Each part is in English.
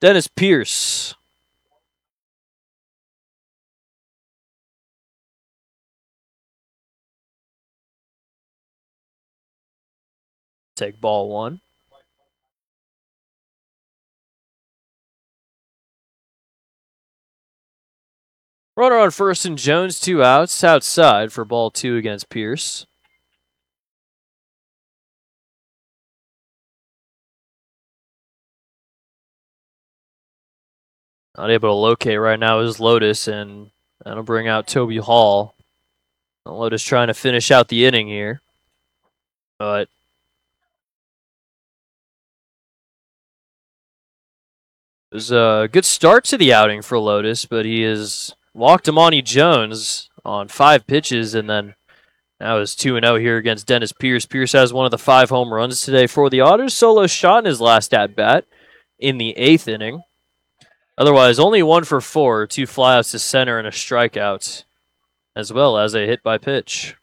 Dennis Pierce. Take ball one. Runner on first and Jones, 2 outs. Outside for ball 2 against Pierce. Not able to locate right now is Lotus, and that'll bring out Toby Hall. Lotus trying to finish out the inning here. But it was a good start to the outing for Lotus, but he has walked Amani Jones on 5 pitches, and then now is 2-0 here against Dennis Pierce. Pierce has one of the 5 home runs today for the Otters. Solo shot in his last at-bat in the 8th inning. Otherwise, only 1 for 4, 2 flyouts to center and a strikeout, as well as a hit by pitch.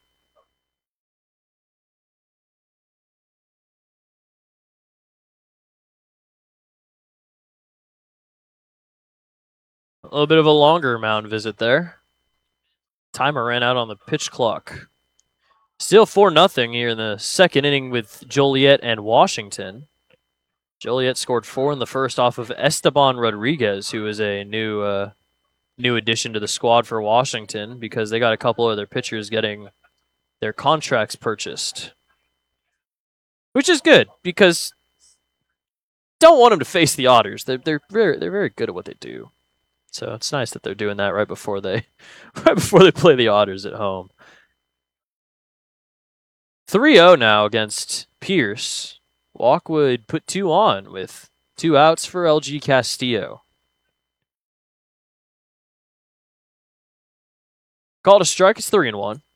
A little bit of a longer mound visit there. Timer ran out on the pitch clock. Still 4-0 here in the 2nd inning with Joliet and Washington. Joliet scored 4 in the first off of Esteban Rodriguez, who is a new addition to the squad for Washington because they got a couple of their pitchers getting their contracts purchased. Which is good because don't want them to face the Otters. They're very good at what they do. So it's nice that they're doing that right before they play the Otters at home. 3-0 now against Pierce. Walkwood put 2 on with 2 outs for LG Castillo. Called a strike, it's 3-1.